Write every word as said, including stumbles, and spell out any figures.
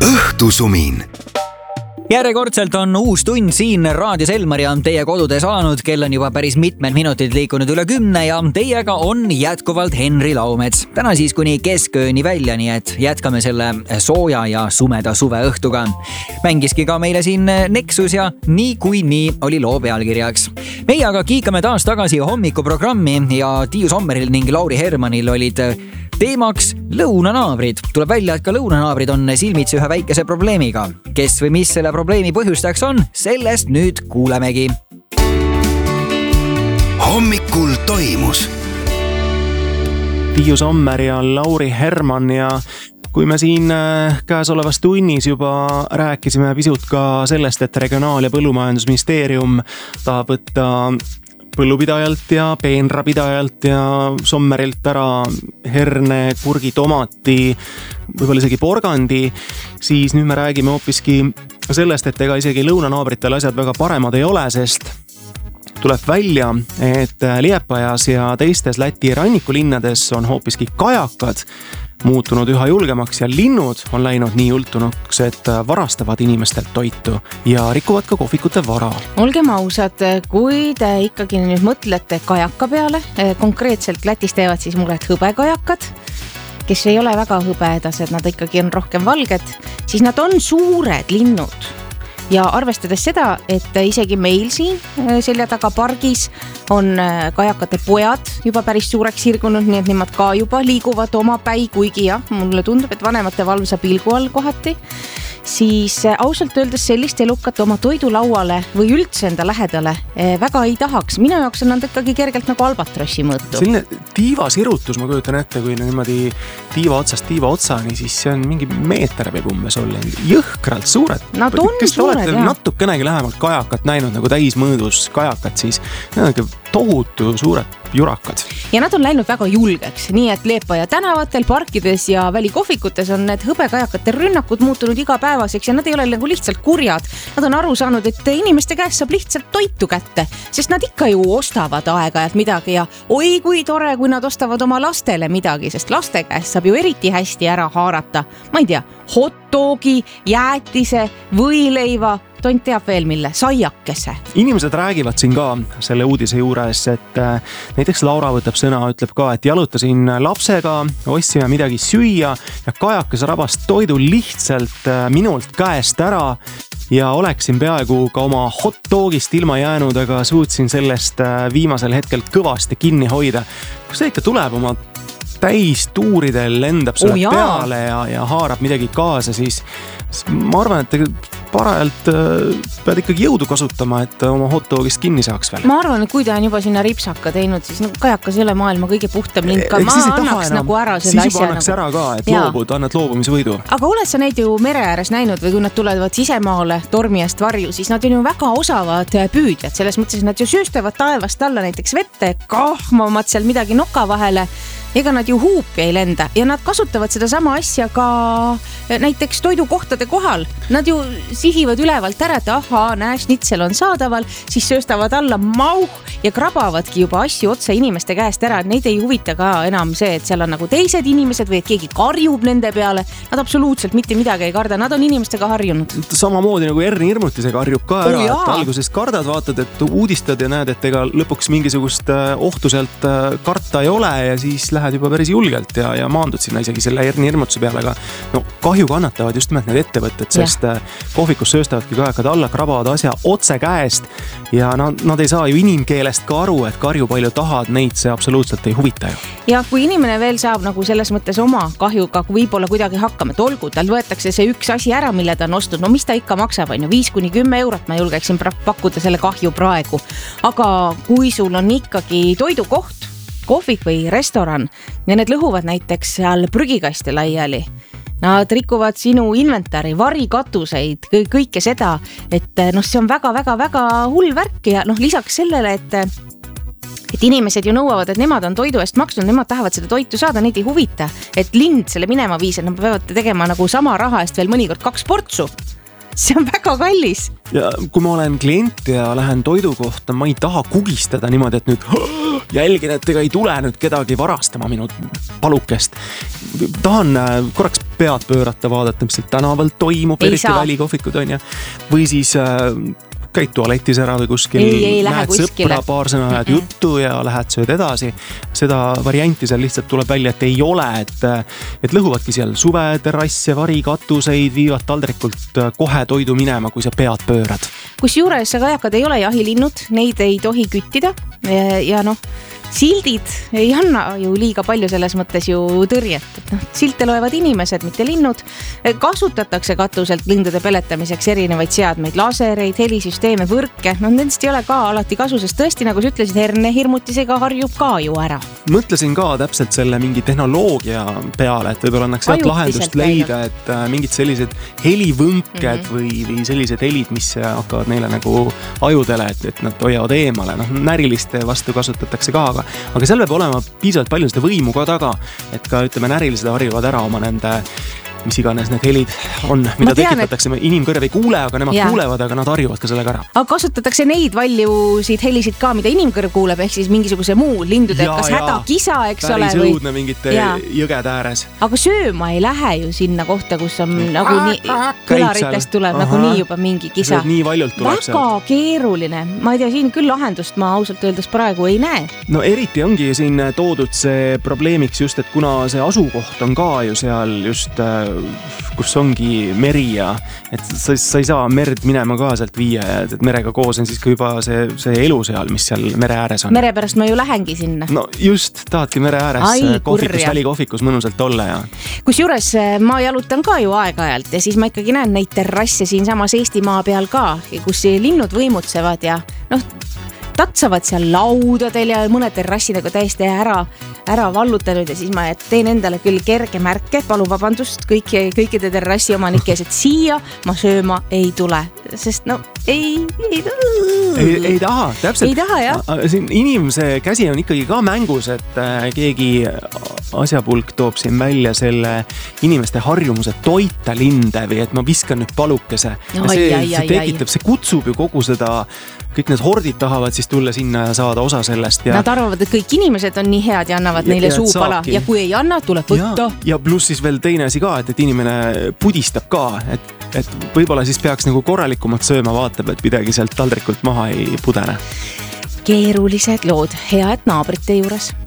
õhtusumin. Järjekordselt on uus tund siin raadios Elmar ja teie kodudes alanud. Kell on juba päris mitmed minutid liikunud üle kümne ja teiega on jätkuvalt Henri Laumets. Täna siis kuni keskööni välja, nii et jätkame selle sooja ja sumeda suve õhtuga. Mängiski ka meile siin Nexus ja nii kui nii oli loo pealkirjaks. Meie aga kiikame taas tagasi hommikuprogrammi ja Tiiu Sommeril ning Lauri Hermanil olid teemaks lõunanaabrid. Tuleb välja, et ka lõunanaabrid on silmitsi ühe väikese probleemiga. Kes või mis selle probleemi põhjustajaks on, sellest nüüd kuulemegi. Hommikul toimus. Tiiu Sommer ja Lauri Herman ja kui me siin käesolevas tunnis juba rääkisime pisut ka sellest, et Regionaal- ja Põllumajandusministeerium tahab võtta põllupidajalt ja peenrapidajalt ja Sommerilt ära herne, kurgi, tomati, võib-olla isegi porgandi, siis nüüd me räägime hoopiski sellest, et ega isegi lõunanaabritel asjad väga paremad ei ole, sest tuleb välja, et Liepajas ja teistes Läti rannikulinnades on hoopiski kajakad muutunud üha julgemaks ja linnud on läinud nii jultunuks, et varastavad inimestelt toitu ja rikuvad ka kohvikute vara. Olgem ausad, kui te ikkagi nüüd mõtlete kajaka peale, konkreetselt Lätis teevad siis muret hõbekajakad, kes ei ole väga hõbedased, nad ikkagi on rohkem valged, siis nad on suured linnud. Ja arvestades seda, et isegi meil siin selja taga pargis on kajakate pojad juba päris suureks sirgunud, nii et nemad ka juba liiguvad oma päi, kuigi jah, mulle tundub, et vanemate valvsa pilgu all kohati, siis ausalt öeldes sellist elukat oma toidulauale või üldse enda lähedale väga ei tahaks. Minu jaoks on nad ikkagi kergelt nagu albatrossi mõõtu. Selline tiivasirutus, ma kujutan ette, kui niimoodi tiiva otsast tiiva otsani, siis see on mingi meeter võib umbes olla. Jõhkralt suured. Nad on suured, jah. Natukenegi lähemalt kajakat näinud, nagu täismõõdus kajakat, siis need on tohutu suured jurakad. Ja nad on läinud väga julgeks, nii et Liepaja tänavatel, parkides ja välikohvikutes on need hõbekajakate rünnakud muutunud igapäevaseks ja nad ei ole nagu lihtsalt kurjad. Nad on aru saanud, et inimeste käest saab lihtsalt toitu kätte, sest nad ikka ju ostavad aeg-ajalt midagi ja oi kui tore, kui nad ostavad oma lastele midagi, sest laste käest saab ju eriti hästi ära haarata. Ma ei tea, hotdogi, jäätise, võileiva, tont teab veel mille, saiakese. Inimesed räägivad siin ka selle uudise juures, et näiteks Laura võtab sõna, ütleb ka, et jalutasin lapsega, ostsime midagi süüa ja kajakas rabast toidu lihtsalt minult käest ära ja oleksin peaaegu ka oma hotdogist ilma jäänud, aga suutsin sellest viimasel hetkel kõvasti kinni hoida. Kus see ikka tuleb oma täistuuridel, lendab sulle oh, peale ja, ja haarab midagi kaasa, siis ma arvan, et parajalt pead ikkagi jõudu kasutama, et oma hotdogist kinni saaks veel. Ma arvan, et kui ta on juba sinna ripsaka teinud, siis nagu kajakas ei ole maailma kõige puhtam lind ka. Ma annaks nagu ära selle asja. Siis juba annaks nagu... ära ka, et loobud, annad loobumisvõidu. Aga oled sa neid ju mere ääres näinud või kui nad tulevad sisemaale tormi eest varju, siis nad on ju väga osavad püüdjad. Selles mõttes, nad ju sööstavad taevast alla näiteks vette, kahmamad seal midagi noka vahele. Ega nad ju huupi ei lenda ja nad kasutavad seda sama asja ka näiteks toidukohtade kohal. Nad ju sihivad ülevalt ära, et ahaa, näe, šnitsel on saadaval, siis sööstavad alla mauh ja krabavadki juba asju otse inimeste käest ära. Neid ei huvita ka enam see, et seal on nagu teised inimesed või et keegi karjub nende peale. Nad absoluutselt mitte midagi ei karda, nad on inimestega harjunud. Samamoodi nagu Erni Irmutisega harjub ka ära, oh, et alguses kardad, vaatad, et uudistad ja näed, et ega lõpuks mingisugust ohtu sealt karta ei ole ja siis lähed juba päris julgelt ja, ja maandud sinna isegi selle Erni Irmutuse peale, aga no, kahju kannatavad just nimelt need ettevõtted, sest ja. Kohvikus sööstavadki kajakad alla, krabavad asja otse käest ja nad, nad ei saa ju inimkeelest ka aru, et karju palju tahad, neid see absoluutselt ei huvita ju. Ja kui inimene veel saab nagu selles mõttes oma kahjuga võib-olla kuidagi hakkama, et olgu, tal võetakse see üks asi ära, mille ta on ostnud, no mis ta ikka maksab, on ju, viis kuni kümme eurot ma julgeksin pakkuda selle kahju praegu, aga kui sul on ikkagi toidukoht, kohvik või restoran ja need lõhuvad näiteks seal prügikaste laiali. Nad rikuvad sinu inventari, varikatuseid, kõike seda, et noh, see on väga-väga-väga hull värk ja noh, lisaks sellele, et et inimesed ju nõuavad, et nemad on toidu eest maksnud, nemad tahavad seda toitu saada, neid ei huvita, et lind selle minema viis, et nad peavad tegema nagu sama raha eest veel mõnikord kaks portsu. see on väga kallis. Ja kui ma olen klient ja lähen toidu kohta, ma ei taha kugistada niimoodi, et nüüd jälgin, et ega ei tule nüüd kedagi varastama minu palukest. Tahan korraks pead pöörata, vaadata, mis seal tänavalt toimub, eriti välikohvikud on ja. Või siis käid tualetis ära või kuskil, ei, ei, näed sõpra, paar sõna ajad juttu ja lähed sööd edasi. Seda varianti seal lihtsalt tuleb välja, et ei ole, et, et lõhuvadki seal suveterrasse, varikatuseid, viivad taldrikult kohe toidu minema, kui sa pead pöörad. Kus juures kajakad ei ole jahilinnud, neid ei tohi küttida ja, ja noh, sildid ei anna ju liiga palju selles mõttes ju tõrjet. Et noh, silte loevad inimesed, mitte linnud. Kasutatakse katuselt lindude peletamiseks erinevaid seadmeid, lasereid, helisüsteeme, võrke. No nendest ei ole ka alati kasu, sest tõesti, nagu sa ütlesid, herne hirmutisega harjub ka ju ära. Mõtlesin ka täpselt selle mingi tehnoloogia peale, et võib-olla annaks sealt lahendust leida, et mingid sellised helivõnked mm-hmm. või, või sellised helid, mis hakkavad neile nagu ajudele, et, et nad hoiavad eemale. No, näriliste vastu kasutatakse ka, aga, aga seal peab olema piisavalt palju seda võimu ka taga, et ka ütleme närilised harjuvad ära oma nende mis iganes need helid on, mida tean, tekitatakse. Et... inimkõrv ei kuule, aga nemad ja. kuulevad, aga nad harjuvad ka sellega ära. Aga kasutatakse neid valjusid helisid ka, mida inimkõrv kuuleb, ehk siis mingisuguse muu lindude, ja, kas ja. häda, kisa, eks Päris ole. Päris õudne mingite ja. jõgede ääres. Aga sööma ei lähe ju sinna kohta, kus on nagu nii, kõlaritest tuleb Aha. nagu nii juba mingi kisa. Nii valjult tuleb Väga seal. Keeruline. Ma ei tea, siin küll lahendust ma ausalt öeldes praegu ei näe. No eriti ongi siin toodud see probleemiks just, et kuna see asukoht on ka ju seal just kus ongi meri ja et sa, sa ei saa merd minema ka sealt viia ja et merega koos on siis ka juba see, see elu seal, mis seal mere ääres on. Mere pärast ma ju lähengi sinna. No just, tahadki mere ääres kohvikus, välikohvikus mõnusalt olla ja. Kus juures ma jalutan ka ju aeg-ajalt ja siis ma ikkagi näen neid terrasse siin samas Eestimaa peal ka, kus linnud võimutsevad ja noh, tatsavad seal laudadel ja mõned terrassi nagu täiesti ära, ära vallutanud ja siis ma teen endale küll kerge märke, palun vabandust kõik, kõikide terrassi omanike ees, et siia ma sööma ei tule, sest no ei, ei, ei, ei taha, täpselt. Ei taha, jah. Siin inimese käsi on ikkagi ka mängus, et keegi asjapulk toob siin välja selle inimeste harjumuse toita linde või et ma viskan nüüd palukese. Ja see, ai, ai, see tekitab, ai. See kutsub ju kogu seda, kõik need hordid tahavad siis tulla sinna ja saada osa sellest. Ja... Nad arvavad, et kõik inimesed on nii head ja annavad ja, neile ja, suupala ja kui ei anna, tuleb võtta. Ja, ja pluss siis veel teine asi ka, et, et inimene pudistab ka, et, et võib-olla siis peaks nagu korralikumalt sööma, vaatab, et midagi sealt taldrikult maha ei pudene. Keerulised lood, hea, et naabrite juures